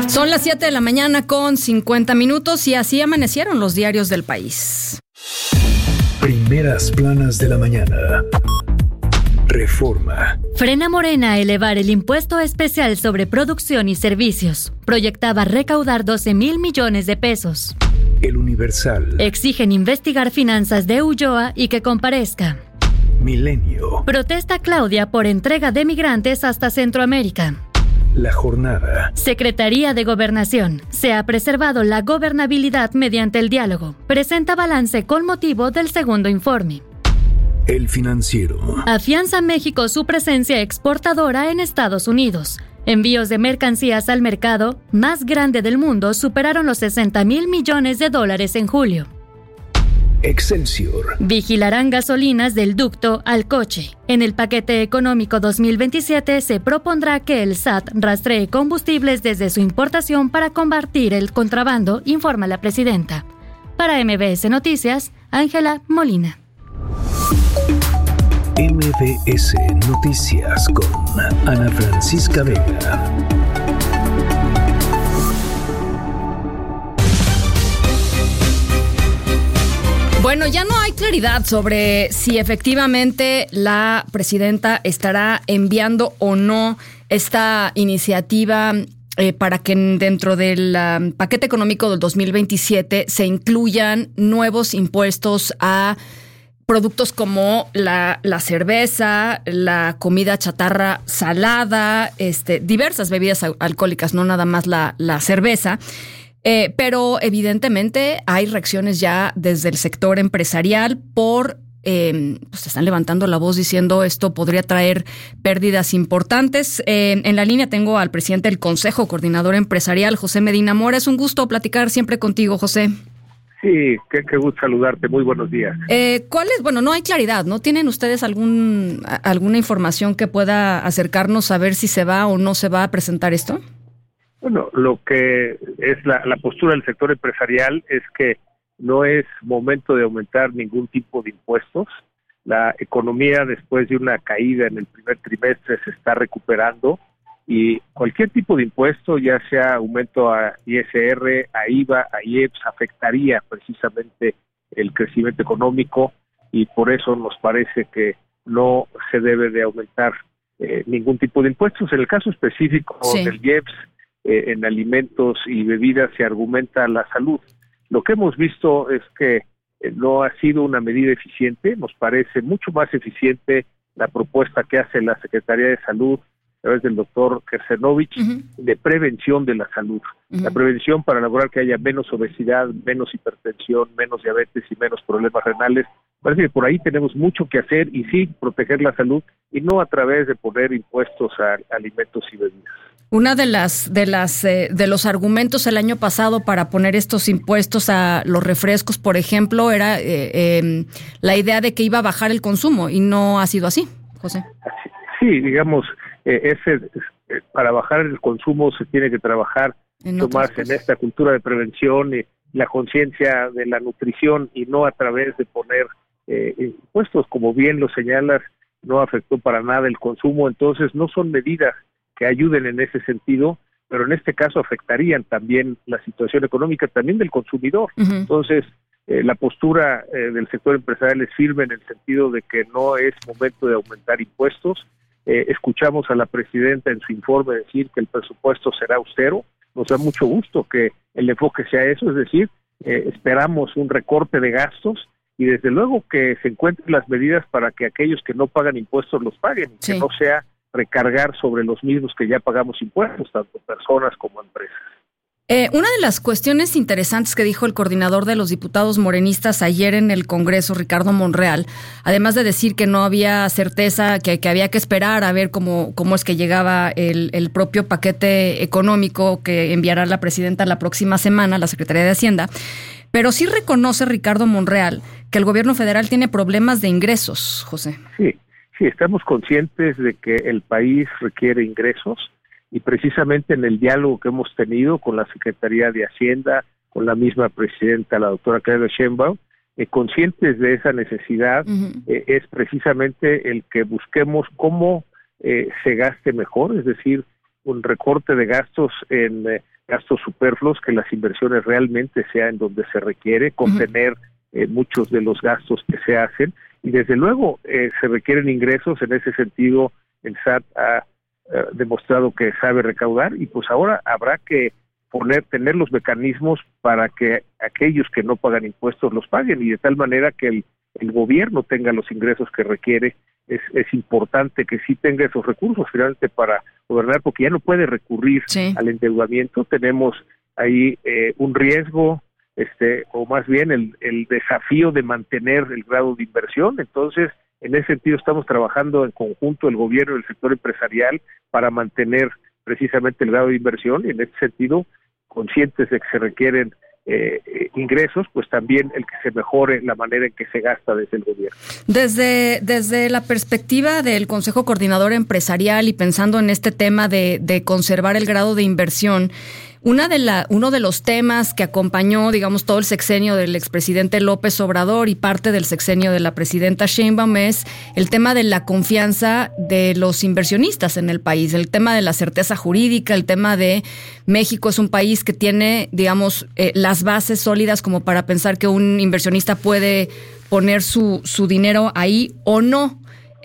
Son las 7 de la mañana con 50 minutos y así amanecieron los diarios del país. Primeras planas de la mañana. Reforma. Frena Morena a elevar el impuesto especial sobre producción y servicios. Proyectaba recaudar 12,000 millones de pesos. El Universal. Exigen investigar finanzas de Ulloa y que comparezca. Milenio. Protesta Claudia por entrega de migrantes hasta Centroamérica. La Jornada. Secretaría de Gobernación. Se ha preservado la gobernabilidad mediante el diálogo. Presenta balance con motivo del segundo informe. El Financiero. Afianza México su presencia exportadora en Estados Unidos. Envíos de mercancías al mercado más grande del mundo superaron los 60,000 millones de dólares en julio. Excelsior. Vigilarán gasolinas del ducto al coche. En el paquete económico 2027 se propondrá que el SAT rastree combustibles desde su importación para combatir el contrabando, informa la presidenta. Para MBS Noticias, Ángela Molina. MBS Noticias con Ana Francisca Vega. Bueno, ya no hay claridad sobre si efectivamente la presidenta estará enviando o no esta iniciativa para que dentro del paquete económico del 2027 se incluyan nuevos impuestos a productos como la cerveza, la comida chatarra salada, diversas bebidas alcohólicas, no nada más la cerveza. Pero evidentemente hay reacciones ya desde el sector empresarial pues están levantando la voz diciendo esto podría traer pérdidas importantes. En la línea tengo al presidente del Consejo Coordinador Empresarial, José Medina Mora. Es un gusto platicar siempre contigo, José. Sí, qué gusto saludarte. Muy buenos días. ¿Cuál es? Bueno, no hay claridad, ¿no? ¿Tienen ustedes alguna información que pueda acercarnos a ver si se va o no se va a presentar esto? Bueno, lo que es la postura del sector empresarial es que no es momento de aumentar ningún tipo de impuestos. La economía, después de una caída en el primer trimestre, se está recuperando y cualquier tipo de impuesto, ya sea aumento a ISR, a IVA, a IEPS, afectaría precisamente el crecimiento económico y por eso nos parece que no se debe de aumentar ningún tipo de impuestos. En el caso específico del IEPS, en alimentos y bebidas se argumenta la salud. Lo que hemos visto es que no ha sido una medida eficiente. Nos parece mucho más eficiente la propuesta que hace la Secretaría de Salud a través del doctor Kersenovich de prevención de la salud. La prevención para lograr que haya menos obesidad, menos hipertensión, menos diabetes y menos problemas renales. Parece que por ahí tenemos mucho que hacer y sí proteger la salud y no a través de poner impuestos a alimentos y bebidas. Una de los argumentos el año pasado para poner estos impuestos a los refrescos, por ejemplo, era la idea de que iba a bajar el consumo y no ha sido así, José. Sí, digamos, para bajar el consumo se tiene que trabajar mucho más en esta cultura de prevención y la conciencia de la nutrición y no a través de poner impuestos, como bien lo señalas, no afectó para nada el consumo, entonces no son medidas que ayuden en ese sentido, pero en este caso afectarían también la situación económica también del consumidor. Entonces, la postura del sector empresarial es firme en el sentido de que no es momento de aumentar impuestos. Escuchamos a la presidenta en su informe decir que el presupuesto será austero. Nos da mucho gusto que el enfoque sea eso, es decir, esperamos un recorte de gastos y desde luego que se encuentren las medidas para que aquellos que no pagan impuestos los paguen, que no sea recargar sobre los mismos que ya pagamos impuestos, tanto personas como empresas. Una de las cuestiones interesantes que dijo el coordinador de los diputados morenistas ayer en el Congreso, Ricardo Monreal, además de decir que no había certeza, que había que esperar a ver cómo es que llegaba el propio paquete económico que enviará la presidenta la próxima semana, la Secretaría de Hacienda, pero sí reconoce Ricardo Monreal que el gobierno federal tiene problemas de ingresos, José. Sí, estamos conscientes de que el país requiere ingresos y precisamente en el diálogo que hemos tenido con la Secretaría de Hacienda, con la misma presidenta, la doctora Claudia Sheinbaum, conscientes de esa necesidad, es precisamente el que busquemos cómo se gaste mejor, es decir, un recorte de gastos en gastos superfluos, que las inversiones realmente sean donde se requiere, contener muchos de los gastos que se hacen, y desde luego se requieren ingresos. En ese sentido el SAT ha demostrado que sabe recaudar, y pues ahora habrá que tener los mecanismos para que aquellos que no pagan impuestos los paguen, y de tal manera que el gobierno tenga los ingresos que requiere. Es importante que sí tenga esos recursos finalmente para gobernar, porque ya no puede recurrir al endeudamiento. Tenemos ahí un riesgo, o más bien el desafío de mantener el grado de inversión. Entonces, en ese sentido estamos trabajando en conjunto el gobierno y el sector empresarial para mantener precisamente el grado de inversión, y en ese sentido, conscientes de que se requieren ingresos, pues también el que se mejore la manera en que se gasta desde el gobierno. Desde la perspectiva del Consejo Coordinador Empresarial y pensando en este tema de conservar el grado de inversión, uno de los temas que acompañó, digamos, todo el sexenio del expresidente López Obrador y parte del sexenio de la presidenta Sheinbaum es el tema de la confianza de los inversionistas en el país, el tema de la certeza jurídica, el tema de México es un país que tiene, digamos, las bases sólidas como para pensar que un inversionista puede poner su dinero ahí o no.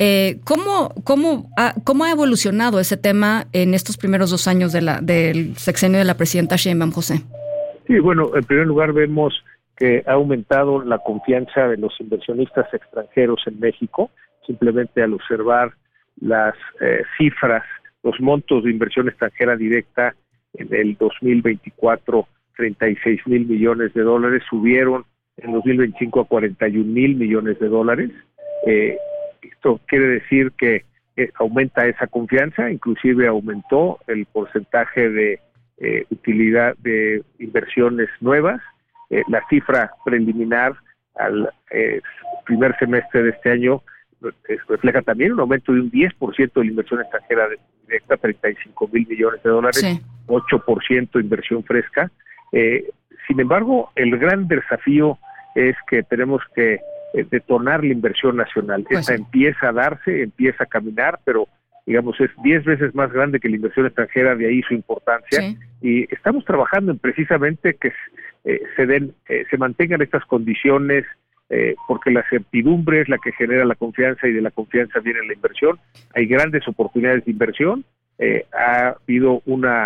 ¿Cómo ha evolucionado ese tema en estos primeros 2 años del sexenio de la presidenta Sheinbaum, José? Sí, bueno, en primer lugar vemos que ha aumentado la confianza de los inversionistas extranjeros en México. Simplemente al observar las cifras, los montos de inversión extranjera directa en el 2024, 36,000 millones de dólares, subieron en 2025 a 41,000 millones de dólares. Esto quiere decir que aumenta esa confianza, inclusive aumentó el porcentaje de utilidad de inversiones nuevas. La cifra preliminar al primer semestre de este año refleja también un aumento de un 10% de la inversión extranjera directa, 35,000 millones de dólares, 8% inversión fresca. Sin embargo, el gran desafío es que tenemos que detonar la inversión nacional. Esa empieza a darse, empieza a caminar, pero digamos es 10 veces más grande que la inversión extranjera, de ahí su importancia. Y estamos trabajando en precisamente que se mantengan estas condiciones, porque la certidumbre es la que genera la confianza, y de la confianza viene la inversión. Hay grandes oportunidades de inversión. Ha habido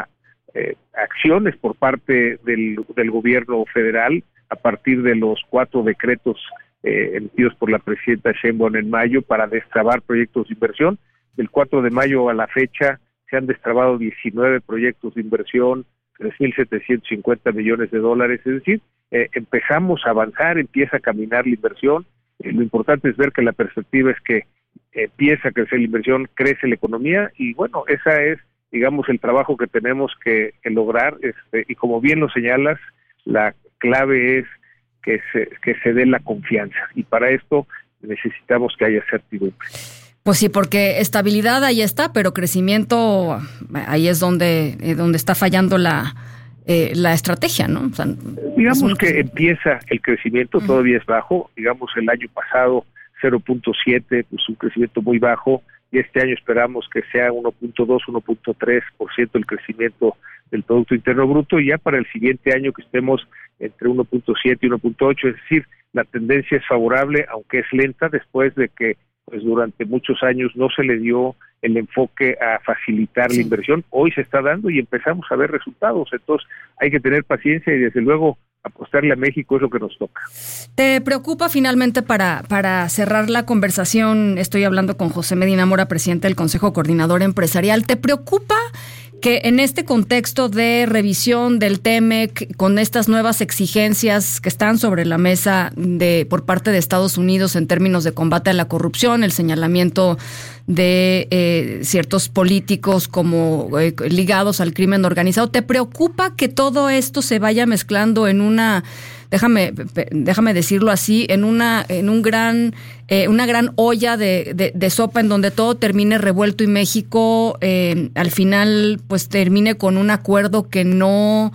acciones por parte del gobierno federal a partir de los 4 decretos emitidos por la presidenta Sheinbaum en mayo para destrabar proyectos de inversión. Del 4 de mayo a la fecha se han destrabado 19 proyectos de inversión, 3,750 millones de dólares, es decir, empezamos a avanzar, empieza a caminar la inversión. Lo importante es ver que la perspectiva es que empieza a crecer la inversión, crece la economía, y bueno, esa es, digamos, el trabajo que tenemos que lograr, y como bien lo señalas, la clave es que se dé la confianza, y para esto necesitamos que haya certidumbre. Pues sí, porque estabilidad ahí está, pero crecimiento ahí es donde está fallando la estrategia, ¿no? O sea, digamos que empieza el crecimiento, todavía es bajo. Digamos, el año pasado 0.7, pues un crecimiento muy bajo, y este año esperamos que sea 1.2, 1.3% el crecimiento del Producto Interno Bruto, y ya para el siguiente año que estemos entre 1.7 y 1.8, es decir, la tendencia es favorable, aunque es lenta, después de que pues durante muchos años no se le dio el enfoque a facilitar la inversión. Hoy se está dando y empezamos a ver resultados. Entonces hay que tener paciencia, y desde luego apostarle a México es lo que nos toca. ¿Te preocupa finalmente, para cerrar la conversación, estoy hablando con José Medina Mora, presidente del Consejo Coordinador Empresarial, ¿te preocupa que en este contexto de revisión del TEMEC, con estas nuevas exigencias que están sobre la mesa por parte de Estados Unidos en términos de combate a la corrupción, el señalamiento de ciertos políticos como ligados al crimen organizado, ¿te preocupa que todo esto se vaya mezclando en una, déjame decirlo así, en una gran olla de sopa en donde todo termine revuelto y México al final pues termine con un acuerdo que no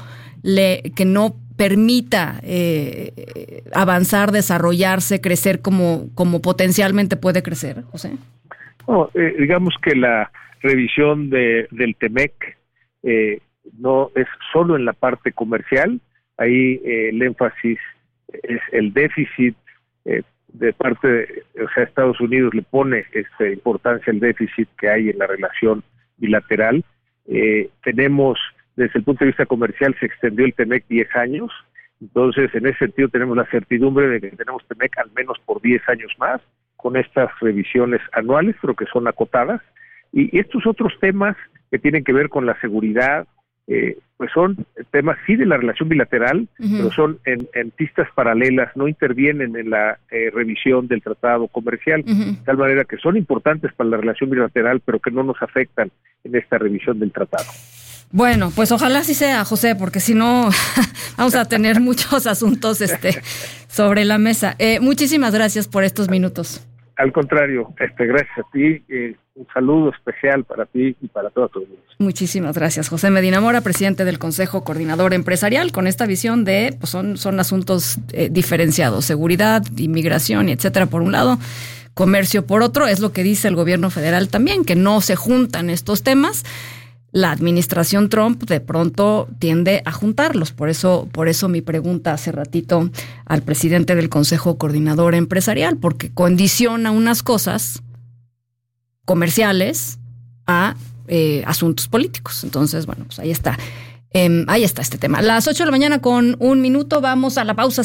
permita avanzar, desarrollarse, crecer como potencialmente puede crecer, José? No, digamos que la revisión del TEMEC no es solo en la parte comercial. Ahí el énfasis es el déficit de parte de, Estados Unidos le pone importancia al déficit que hay en la relación bilateral. Tenemos, desde el punto de vista comercial, se extendió el TEMEC 10 años, entonces en ese sentido tenemos la certidumbre de que tenemos TEMEC al menos por 10 años más, con estas revisiones anuales, pero que son acotadas. Y estos otros temas que tienen que ver con la seguridad, pues son temas sí de la relación bilateral, pero son en pistas paralelas, no intervienen en la revisión del tratado comercial, de tal manera que son importantes para la relación bilateral, pero que no nos afectan en esta revisión del tratado. Bueno, pues ojalá así sea, José, porque si no vamos a tener muchos asuntos sobre la mesa. Muchísimas gracias por estos minutos. Al contrario, gracias a ti, un saludo especial para ti y para toda tu audiencia. Muchísimas gracias, José Medina Mora, presidente del Consejo Coordinador Empresarial, con esta visión de, pues son asuntos diferenciados, seguridad, inmigración y etcétera por un lado, comercio por otro, es lo que dice el gobierno federal también, que no se juntan estos temas. La administración Trump de pronto tiende a juntarlos. Por eso mi pregunta hace ratito al presidente del Consejo Coordinador Empresarial, porque condiciona unas cosas comerciales a asuntos políticos. Entonces, bueno, pues ahí está. Ahí está este tema. Las 8 de la mañana con 1 minuto. Vamos a la pausa.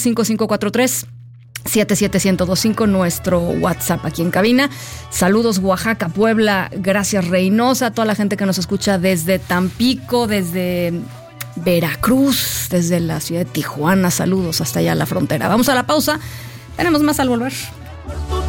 5543-77125, nuestro WhatsApp aquí en cabina. Saludos Oaxaca, Puebla, gracias Reynosa, a toda la gente que nos escucha desde Tampico, desde Veracruz, desde la ciudad de Tijuana, saludos hasta allá a la frontera. Vamos a la pausa, tenemos más al volver.